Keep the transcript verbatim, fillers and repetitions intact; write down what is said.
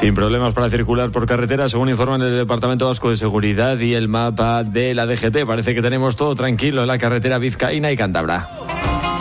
Sin problemas para circular por carretera, según informan el Departamento Vasco de Seguridad y el mapa de la D G T. Parece que tenemos todo tranquilo en la carretera vizcaína y cántabra.